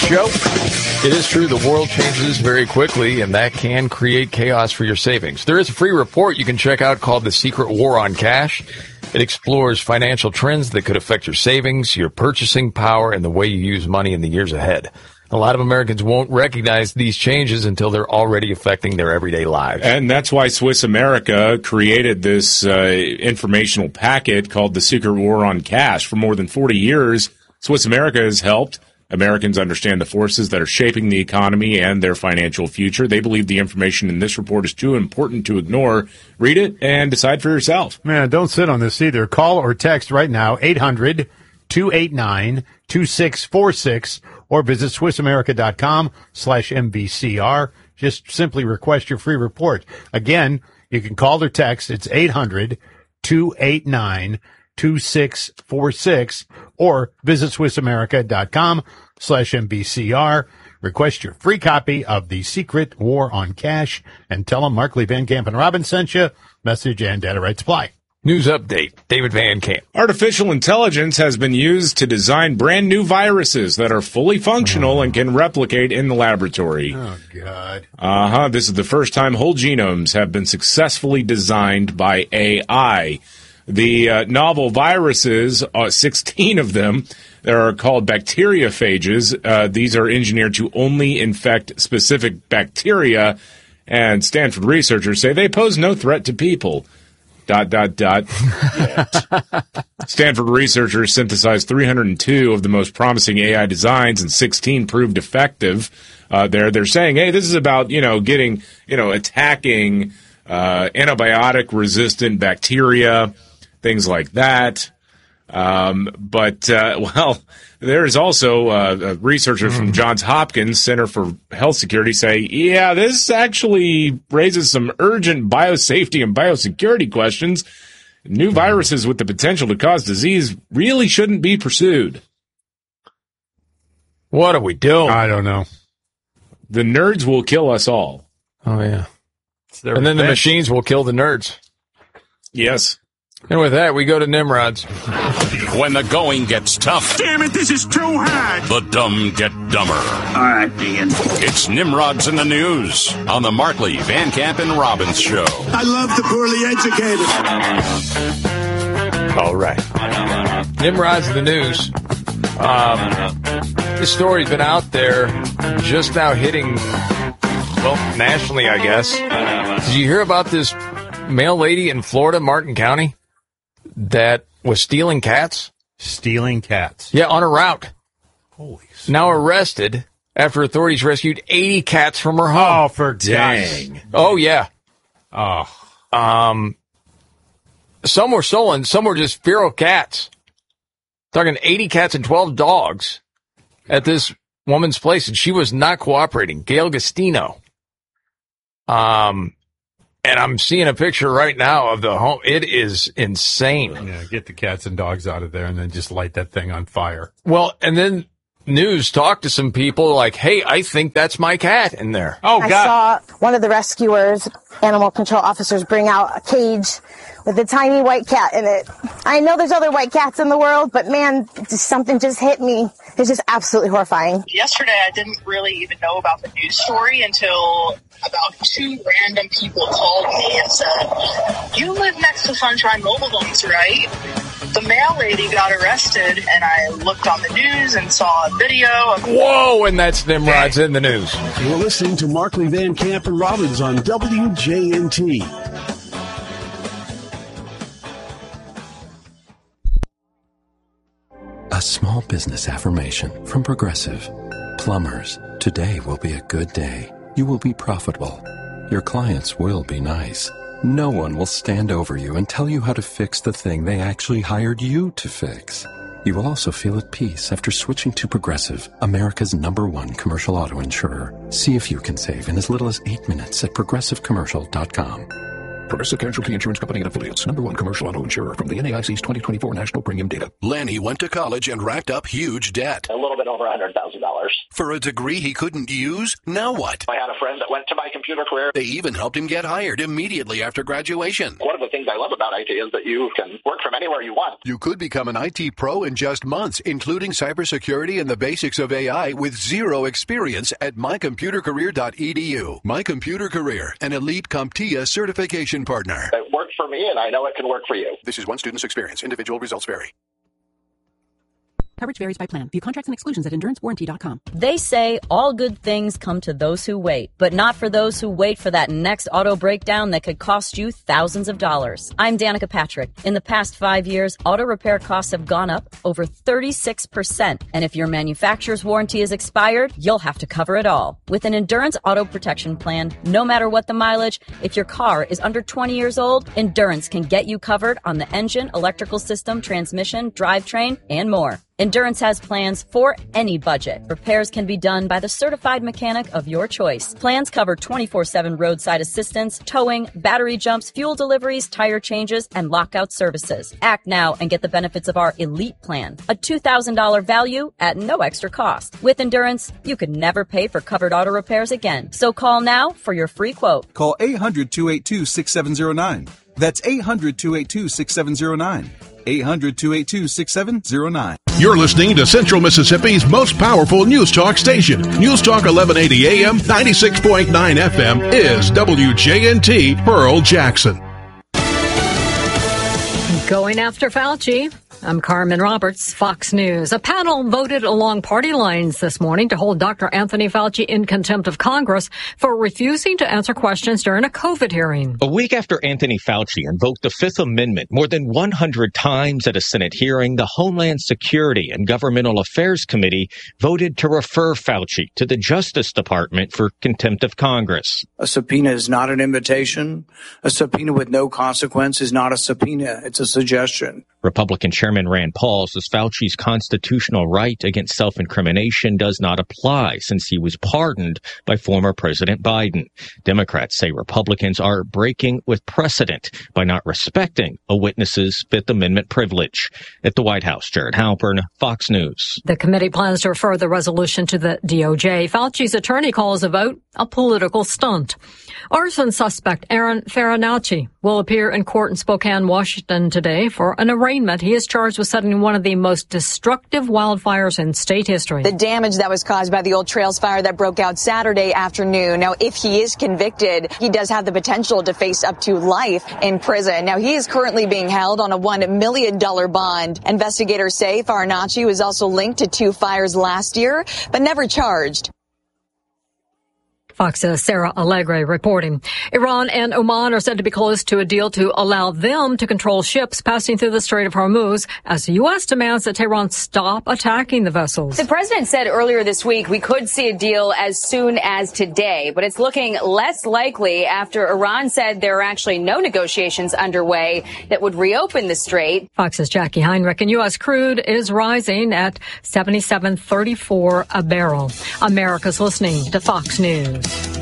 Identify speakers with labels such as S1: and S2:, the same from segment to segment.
S1: show. It is true the world changes very quickly, and that can create chaos for your savings. There is a free report you can check out called The Secret War on Cash. It explores financial trends that could affect your savings, your purchasing power, and the way you use money in the years ahead. A lot of Americans won't recognize these changes until they're already affecting their everyday lives.
S2: And that's why Swiss America created this informational packet called The Secret War on Cash. For more than 40 years, Swiss America has helped Americans understand the forces that are shaping the economy and their financial future. They believe the information in this report is too important to ignore. Read it and decide for yourself.
S3: Man, don't sit on this either. Call or text right now, 800-289-2646, or visit SwissAmerica.com/MVCR. Just simply request your free report. Again, you can call or text. It's 800-289-2646, or visit SwissAmerica.com/MVCR. Request your free copy of The Secret War on Cash and tell them Markley, Van Camp, and Robbins sent you. Message and data right supply.
S1: News update, David Van Camp.
S2: Artificial intelligence has been used to design brand new viruses that are fully functional and can replicate in the laboratory.
S3: Oh, God.
S2: This is the first time whole genomes have been successfully designed by AI. The novel viruses, 16 of them, that are called bacteriophages. These are engineered to only infect specific bacteria, and Stanford researchers say they pose no threat to people. ... Stanford researchers synthesized 302 of the most promising AI designs, and 16 proved effective. They're saying, hey, this is about, attacking antibiotic-resistant bacteria, things like that. There's also researchers from Johns Hopkins Center for Health Security say, yeah, this actually raises some urgent biosafety and biosecurity questions. New viruses with the potential to cause disease really shouldn't be pursued.
S1: What are we doing?
S3: I don't know.
S2: The nerds will kill us all.
S1: Oh, yeah. And then the machines will kill the nerds.
S2: Yes.
S1: And with that, we go to Nimrod's.
S4: When the going gets tough.
S5: Damn it, this is too hard.
S4: The dumb get dumber.
S5: All right, Ian.
S4: It's Nimrod's in the News on the Markley, Van Camp, and Robbins Show.
S5: I love the poorly educated.
S1: All right. Nimrod's in the News. This story's been out there, just now hitting, nationally, I guess. Did you hear about this mail lady in Florida, Martin County, that was stealing cats?
S3: Stealing cats?
S1: Yeah, on a route.
S3: Holy smokes.
S1: Now arrested after authorities rescued 80 cats from her home.
S3: Oh, for dang.
S1: Oh, yeah.
S3: Oh.
S1: Some were stolen. Some were just feral cats. Talking 80 cats and 12 dogs at this woman's place, and she was not cooperating. Gail Gastino. And I'm seeing a picture right now of the home. It is insane.
S3: Yeah, get the cats and dogs out of there and then just light that thing on fire.
S1: Well, and then news talked to some people like, hey, I think that's my cat in there.
S3: Oh, God.
S6: I saw one of the rescuers, animal control officers, bring out a cage with a tiny white cat in it. I know there's other white cats in the world, but man, something just hit me. It's just absolutely horrifying.
S7: Yesterday, I didn't really even know about the news story until about 2 random people called me and said, you live next to Sunshine Mobile Homes, right? The mail lady got arrested, and I looked on the news and saw a video of...
S1: Whoa, and that's Nimrod's in the News.
S8: You're listening to Markley, Van Camp, and Robbins on WJNT.
S9: A small business affirmation from Progressive. Plumbers, today will be a good day. You will be profitable. Your clients will be nice. No one will stand over you and tell you how to fix the thing they actually hired you to fix. You will also feel at peace after switching to Progressive, America's #1 commercial auto insurer. See if you can save in as little as 8 minutes at progressivecommercial.com.
S10: Progressive Casualty Insurance Company and Affiliates. #1 commercial auto insurer from the NAIC's 2024 national premium data.
S4: Lenny went to college and racked up huge debt.
S11: A little bit over $100,000.
S4: For a degree he couldn't use? Now what?
S11: I had a friend that went to my computer career.
S4: They even helped him get hired immediately after graduation.
S11: One of the things I love about IT is that you can work from anywhere you want.
S12: You could become an IT pro in just months, including cybersecurity and the basics of AI with zero experience at mycomputercareer.edu. My Computer Career, an elite CompTIA certification partner.
S11: It worked for me, and I know it can work for you.
S12: This is one student's experience. Individual results vary.
S13: Coverage varies by plan. View contracts and exclusions at EnduranceWarranty.com.
S14: They say all good things come to those who wait, but not for those who wait for that next auto breakdown that could cost you thousands of dollars. I'm Danica Patrick. In the past 5 years, auto repair costs have gone up over 36%. And if your manufacturer's warranty is expired, you'll have to cover it all. With an Endurance Auto Protection Plan, no matter what the mileage, if your car is under 20 years old, Endurance can get you covered on the engine, electrical system, transmission, drivetrain, and more. Endurance has plans for any budget. Repairs can be done by the certified mechanic of your choice. Plans cover 24/7 roadside assistance, towing, battery jumps, fuel deliveries, tire changes, and lockout services. Act now and get the benefits of our Elite Plan, a $2,000 value at no extra cost. With Endurance, you could never pay for covered auto repairs again. So call now for your free quote.
S15: Call 800-282-6709. That's 800-282-6709. 800-282-6709.
S16: You're listening to Central Mississippi's most powerful news talk station. News Talk 1180 AM, 96.9 FM is WJNT Pearl Jackson.
S17: Going after Fauci. I'm Carmen Roberts, Fox News. A panel voted along party lines this morning to hold Dr. Anthony Fauci in contempt of Congress for refusing to answer questions during a COVID hearing.
S18: A week after Anthony Fauci invoked the Fifth Amendment more than 100 times at a Senate hearing, the Homeland Security and Governmental Affairs Committee voted to refer Fauci to the Justice Department for contempt of Congress.
S19: A subpoena is not an invitation. A subpoena with no consequence is not a subpoena. It's a suggestion.
S18: Republican Chairman Rand Paul says Fauci's constitutional right against self-incrimination does not apply since he was pardoned by former President Biden. Democrats say Republicans are breaking with precedent by not respecting a witness's Fifth Amendment privilege. At the White House, Jared Halpern, Fox News.
S17: The committee plans to refer the resolution to the DOJ. Fauci's attorney calls the vote a political stunt. Arson suspect Aaron Farinacci will appear in court in Spokane, Washington today for an arraignment. He is charged with setting one of the most destructive wildfires in state history.
S20: The damage that was caused by the Old Trails fire that broke out Saturday afternoon. Now, if he is convicted, he does have the potential to face up to life in prison. Now, he is currently being held on a $1 million bond. Investigators say Farinacci was also linked to 2 fires last year, but never charged.
S17: Fox's Sarah Allegre reporting. Iran and Oman are said to be close to a deal to allow them to control ships passing through the Strait of Hormuz as the U.S. demands that Tehran stop attacking the vessels.
S21: The president said earlier this week we could see a deal as soon as today, but it's looking less likely after Iran said there are actually no negotiations underway that would reopen the strait.
S17: Fox's Jackie Heinrich, and U.S. crude is rising at $77.34 a barrel. America's listening to Fox News.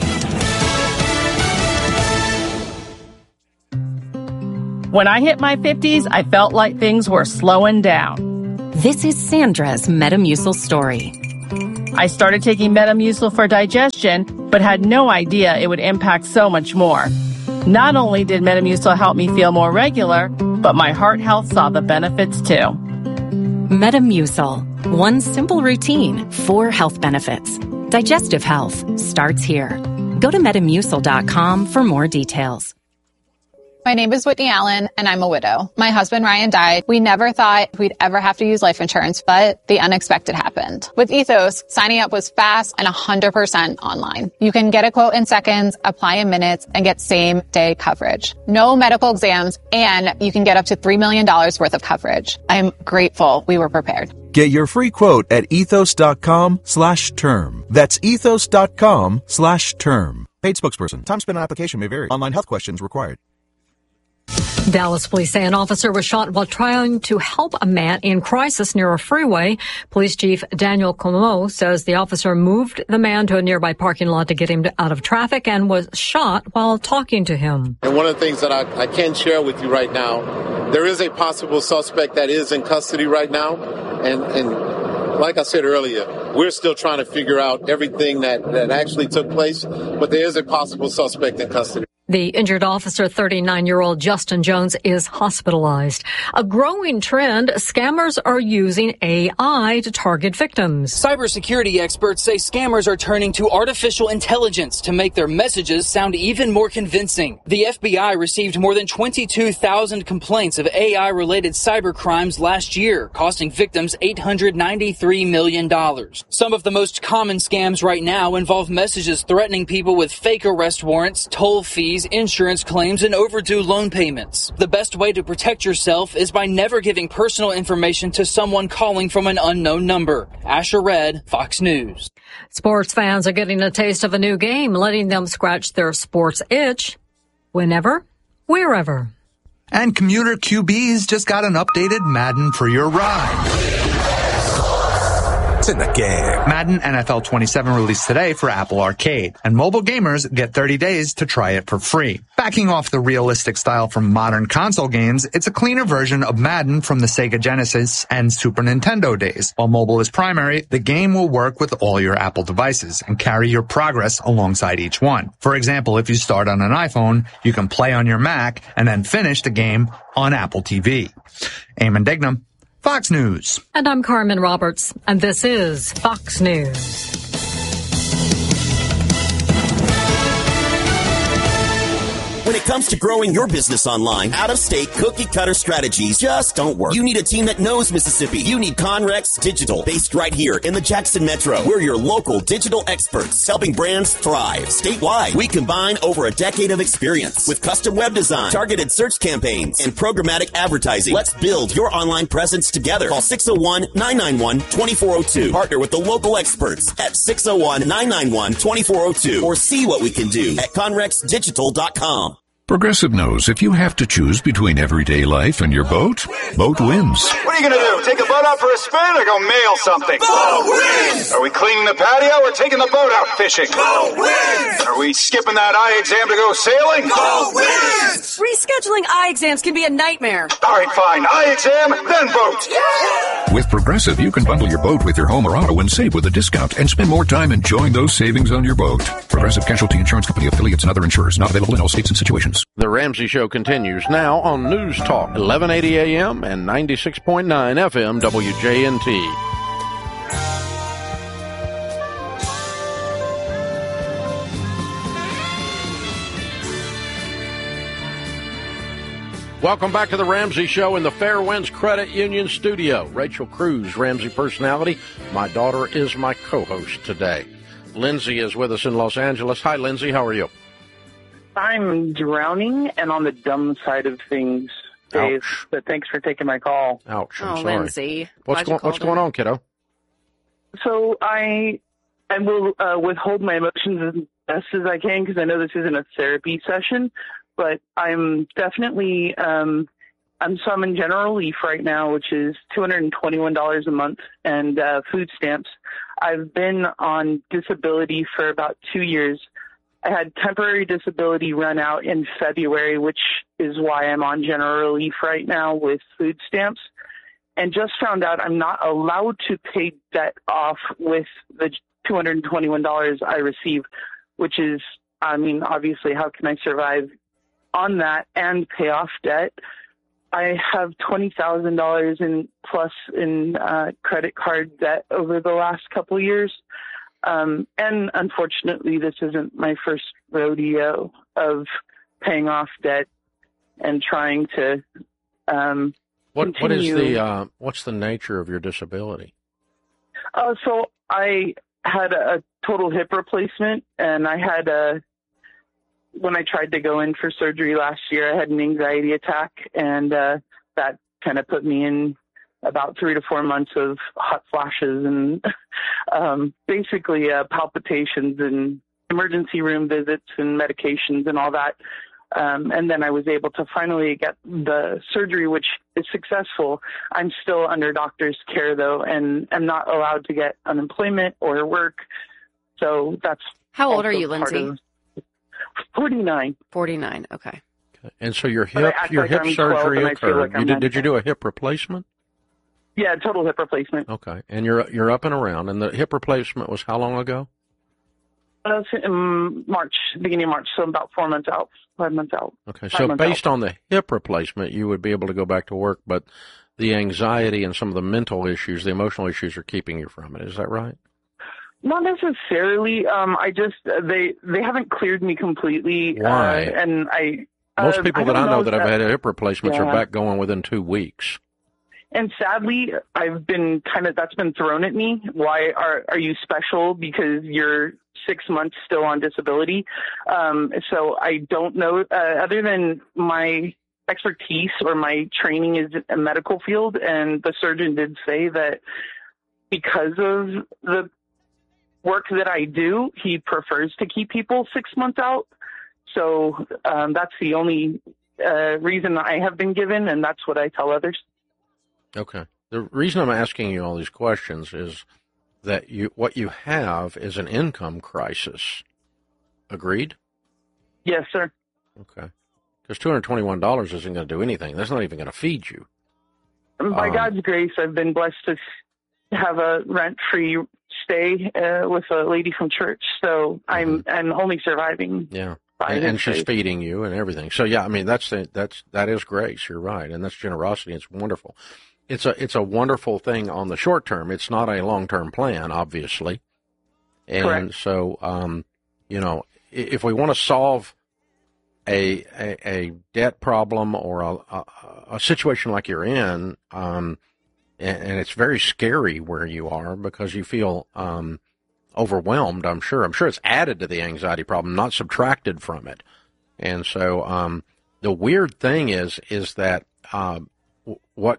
S22: When I hit my 50s, I felt like things were slowing down.
S23: This is Sandra's Metamucil story.
S22: I started taking Metamucil for digestion, but had no idea it would impact so much more. Not only did Metamucil help me feel more regular, but my heart health saw the benefits too.
S23: Metamucil. One simple routine, 4 health benefits. Digestive health starts here. Go to Metamucil.com for more details.
S24: My name is Whitney Allen, and I'm a widow. My husband, Ryan, died. We never thought we'd ever have to use life insurance, but the unexpected happened. With Ethos, signing up was fast and 100% online. You can get a quote in seconds, apply in minutes, and get same-day coverage. No medical exams, and you can get up to $3 million worth of coverage. I'm grateful we were prepared.
S25: Get your free quote at ethos.com/term. That's ethos.com/term. Paid spokesperson. Time spent on application may vary. Online health questions required.
S17: Dallas police say an officer was shot while trying to help a man in crisis near a freeway. Police Chief Daniel Como says the officer moved the man to a nearby parking lot to get him out of traffic and was shot while talking to him.
S26: And one of the things that I can share with you right now, there is a possible suspect that is in custody right now. And like I said earlier, we're still trying to figure out everything that actually took place, but there is a possible suspect in custody.
S17: The injured officer, 39-year-old Justin Jones, is hospitalized. A growing trend, scammers are using AI to target victims.
S2: Cybersecurity experts say scammers are turning to artificial intelligence to make their messages sound even more convincing. The FBI received more than 22,000 complaints of AI-related cybercrimes last year, costing victims $893 million. Some of the most common scams right now involve messages threatening people with fake arrest warrants, toll fees, insurance claims, and overdue loan payments. The best way to protect yourself is by never giving personal information to someone calling from an unknown number. Asher Red, Fox News.
S17: Sports fans are getting a taste of a new game, letting them scratch their sports itch whenever, wherever.
S3: And Commuter QB's just got an updated Madden for your ride. In the game. Madden NFL 27 released today for Apple Arcade, and mobile gamers get 30 days to try it for free. Backing off the realistic style from modern console games, it's a cleaner version of Madden from the Sega Genesis and Super Nintendo days. While mobile is primary, the game will work with all your Apple devices and carry your progress alongside each one. For example, if you start on an iPhone, you can play on your Mac and then finish the game on Apple TV. Eamon Dignam, Fox News.
S17: And I'm Carmen Roberts, and this is Fox News.
S5: When it comes to growing your business online, out-of-state cookie-cutter strategies just don't work. You need a team that knows Mississippi. You need Conrex Digital, based right here in the Jackson Metro. We're your local digital experts, helping brands thrive statewide. We combine over a decade of experience with custom web design, targeted search campaigns, and programmatic advertising. Let's build your online presence together. Call 601-991-2402. Partner with the local experts at 601-991-2402 or see what we can do at conrexdigital.com.
S10: Progressive knows if you have to choose between everyday life and your boat, boat wins.
S6: What are you going to do? Take the boat out for a spin or go mail something? Boat wins! Are we cleaning the patio or taking the boat out fishing? Boat wins! Are we skipping that eye exam to go sailing? Boat wins!
S7: Rescheduling eye exams can be a nightmare.
S6: All right, fine. Eye exam, then boat.
S7: Yeah!
S10: With Progressive, you can bundle your boat with your home or auto and save with a discount and spend more time enjoying those savings on your boat. Progressive Casualty Insurance Company, affiliates, and other insurers. Not available in all states and situations.
S15: The Ramsey Show continues now on News Talk, 1180 AM and 96.9 FM WJNT. Welcome back to the Ramsey Show in the Fairwinds Credit Union studio. Rachel Cruz, Ramsey personality. My daughter is my co-host today. Lindsay is with us in Los Angeles. Hi, Lindsay. How are you?
S27: I'm drowning and on the dumb side of things, Dave. Ouch. But thanks for taking my call.
S15: Ouch. I'm
S21: sorry.
S15: Lindsay. What's going on, kiddo?
S27: So I will withhold my emotions as best as I can because I know this isn't a therapy session, but I'm definitely I'm in general relief right now, which is $221 a month, and food stamps. I've been on disability for about 2 years. I had temporary disability run out in February, which is why I'm on general relief right now with food stamps, and just found out I'm not allowed to pay debt off with the $221 I receive, which is, I mean, obviously, how can I survive on that and pay off debt? I have $20,000 in credit card debt over the last couple of years. And unfortunately, this isn't my first rodeo of paying off debt and trying to continue.
S15: What's the nature of your disability?
S27: So I had a total hip replacement, and I had when I tried to go in for surgery last year, I had an anxiety attack, and that kind of put me in about 3 to 4 months of hot flashes and basically palpitations and emergency room visits and medications and all that. And then I was able to finally get the surgery, which is successful. I'm still under doctor's care, though, and I'm not allowed to get unemployment or work. So that's...
S21: How old are you, Lindsay?
S27: 49.
S21: 49, okay.
S15: And so your hip surgery occurred. Did you do a hip replacement?
S27: Yeah, total hip replacement.
S15: Okay. And you're up and around. And the hip replacement was how long ago?
S27: In March, beginning of March, so about 4 months out, 5 months out.
S15: Okay, so based on the hip replacement, you would be able to go back to work, but the anxiety and some of the mental issues, the emotional issues are keeping you from it. Is that right?
S27: Not necessarily. I just, they haven't cleared me completely.
S15: Why?
S27: And
S15: Most people that I know that have had hip replacements are
S27: Yeah.
S15: back going within 2 weeks.
S27: And sadly, I've been that's been thrown at me. Why are you special because you're 6 months still on disability? So I don't know, other than my expertise or my training is a medical field. And the surgeon did say that because of the work that I do, he prefers to keep people 6 months out. So that's the only reason I have been given, and that's what I tell others.
S15: Okay. The reason I'm asking you all these questions is that what you have is an income crisis. Agreed?
S27: Yes, sir.
S15: Okay. Because $221 isn't going to do anything. That's not even going to feed you.
S27: By God's grace, I've been blessed to have a rent-free stay with a lady from church, so I'm only surviving.
S15: Yeah.
S27: by
S15: And
S27: his
S15: she's
S27: grace.
S15: feeding you and everything. So yeah, I mean that is grace. You're right, and that's generosity. It's wonderful. It's a wonderful thing on the short term. It's not a long term plan, obviously. And
S27: Correct.
S15: so, if we want to solve a debt problem or a situation like you're in, and it's very scary where you are because you feel overwhelmed. I'm sure it's added to the anxiety problem, not subtracted from it. And so the weird thing is that what.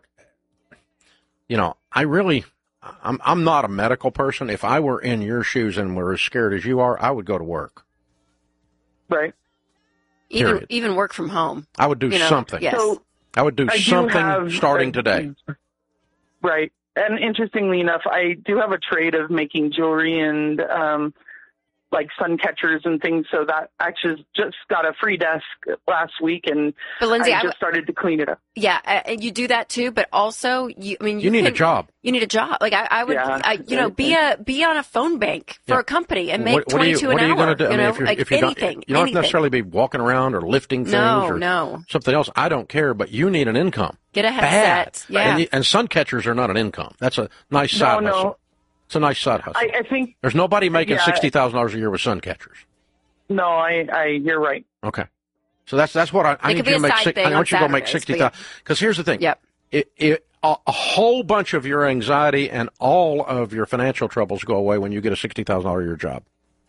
S15: I'm not a medical person. If I were in your shoes and were as scared as you are, I would go to work.
S27: Right.
S1: Even work from home.
S15: I would do something.
S1: Yes.
S27: So
S15: I would do
S27: I do
S15: something
S27: have
S15: starting today.
S27: Right. And interestingly enough, I do have a trade of making jewelry and like sun catchers and things. So that actually just got a free desk last week, and
S1: But Lindsay,
S27: I just started to clean it up.
S1: Yeah, and you do that too, but also you
S15: need a job.
S1: You need a job. Like I would,
S27: Yeah.
S1: be on a phone bank for
S15: Yeah.
S1: a company and make
S15: What are you
S1: $22 an hour.
S15: going to do? I mean, if you
S1: anything.
S15: don't, you don't have to necessarily be walking around or lifting things or
S1: No.
S15: something else. I don't care, but you need an income.
S1: Get a headset.
S15: Bad.
S1: Yeah.
S15: And sun catchers are not an income. That's a nice side
S27: No.
S15: hustle. It's a nice side hustle.
S27: I think
S15: There's nobody making
S27: Yeah.
S15: $60,000 a year with sun catchers.
S27: no, you're right.
S15: Okay. So that's what I
S1: It
S15: need
S1: could be
S15: you to
S1: a
S15: make.
S1: side thing
S15: I want you
S1: on
S15: to go make
S1: Saturdays,
S15: 60,000.
S1: but
S15: Because here's the thing.
S1: Yep.
S15: A whole bunch of your anxiety and all of your financial troubles go away when you get a $60,000 a year job.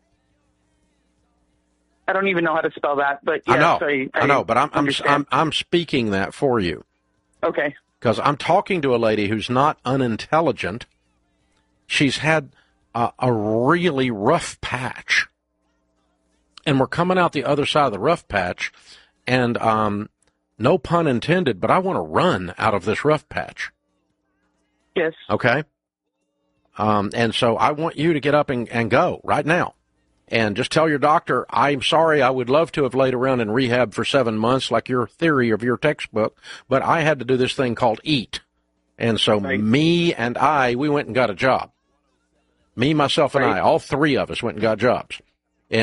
S27: I don't even know how to spell that, but yes,
S15: I know, but
S27: understand.
S15: I'm speaking that for you.
S27: Okay.
S15: Because I'm talking to a lady who's not unintelligent. She's had a really rough patch. And we're coming out the other side of the rough patch. And no pun intended, but I want to run out of this rough patch.
S27: Yes.
S15: Okay? And so I want you to get up and go right now. And just tell your doctor, I'm sorry, I would love to have laid around in rehab for 7 months like your theory of your textbook, but I had to do this thing called EAT. And so me and we went and got a job. Me, myself, and I, all three of us went and got jobs.